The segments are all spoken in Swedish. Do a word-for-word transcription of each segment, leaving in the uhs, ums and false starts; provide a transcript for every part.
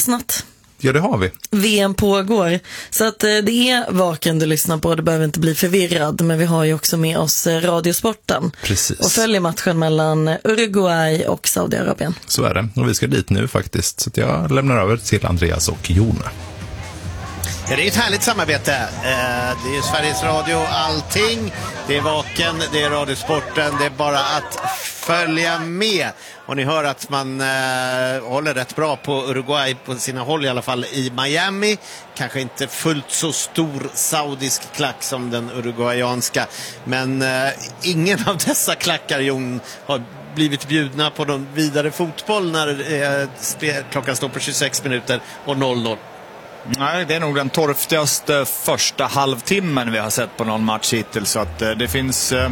kvällsnatt. Ja, det har vi. V M pågår. Så att det är Vaken du lyssnar på. Du behöver inte bli förvirrad. Men vi har ju också med oss Radiosporten. Precis. Och följer matchen mellan Uruguay och Saudiarabien. Så är det. Och vi ska dit nu faktiskt. Så att jag lämnar över till Andreas och Jona. Ja, det är ett härligt samarbete. Det är Sveriges Radio allting. Det är Vaken, det är Radiosporten. Det är bara att följa med. Och ni hör att man eh, håller rätt bra på Uruguay på sina håll, i alla fall i Miami. Kanske inte fullt så stor saudisk klack som den uruguayanska. Men eh, ingen av dessa klackar, Jon, har blivit bjudna på någon vidare fotboll när eh, spe- klockan står på tjugosex minuter och noll noll. Nej, det är nog den torftigaste första halvtimmen vi har sett på någon match hittills, så att eh, det finns eh,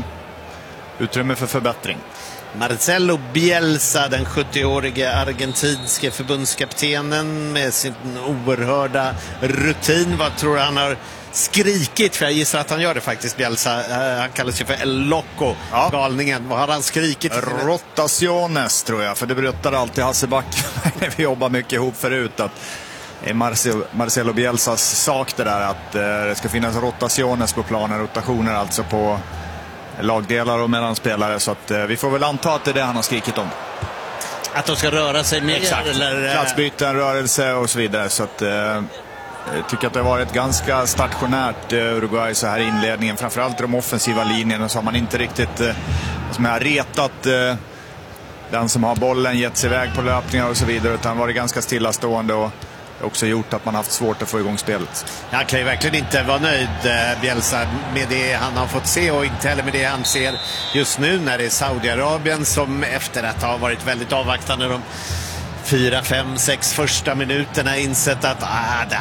utrymme för förbättring. Marcelo Bielsa, den sjuttioårige argentinske förbundskaptenen med sin oerhörda rutin. Vad tror du han har skrikit? För jag gissar att han gör det faktiskt, Bielsa. Uh, han kallar sig för El Loco, ja. Galningen. Vad har han skrikit? Rotaciones, tror jag, för det berättar alltid Hasse Back när vi jobbar mycket ihop förut, att Marcelo, Marcelo Bielsas sak det där att uh, det ska finnas rotaciones på planen, rotationer alltså på lagdelar och mellan spelare, så att eh, vi får väl anta att det är det han har skrikit om. Att de ska röra sig mer? Exakt, eller platsbyten, rörelse och så vidare, så att eh, jag tycker att det har varit ganska stationärt eh, Uruguay så här i inledningen, framförallt de offensiva linjerna, så har man inte riktigt eh, som har retat eh, den som har bollen, gett sig iväg på löpningar och så vidare, utan varit ganska stillastående och också gjort att man haft svårt att få igång spelet. Han kan ju verkligen inte vara nöjd, eh, Bielsa, med det han har fått se, och inte heller med det han ser just nu när det är Saudiarabien som efter att ha varit väldigt avvaktande de fyra, fem, sex första minuterna insett att ah, det